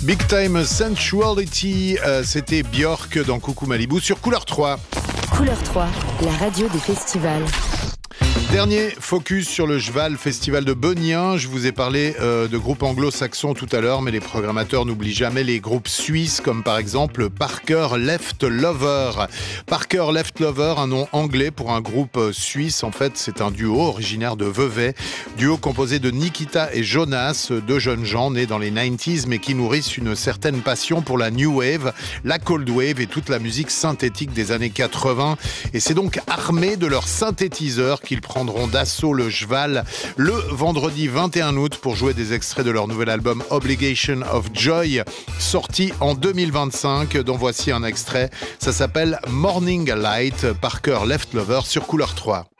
Big Time Sensuality, c'était Björk dans Coucou Malibu sur Couleur 3. Couleur 3, la radio des festivals. Dernier focus sur le Jval Festival de Benien. Je vous ai parlé de groupes anglo-saxons tout à l'heure, mais les programmateurs n'oublient jamais les groupes suisses, comme par exemple Parker Left Lover. Parker Left Lover, un nom anglais pour un groupe suisse. En fait, c'est un duo originaire de Vevey. Duo composé de Nikita et Jonas, deux jeunes gens nés dans les 90s, mais qui nourrissent une certaine passion pour la New Wave, la Cold Wave et toute la musique synthétique des années 80. Et c'est donc armé de leurs synthétiseurs qu'ils prendront d'assaut le Jval le vendredi 21 août pour jouer des extraits de leur nouvel album Obligation of Joy, sorti en 2025, dont voici un extrait. Ça s'appelle Morning Light, Parker Left Lover sur Couleur 3.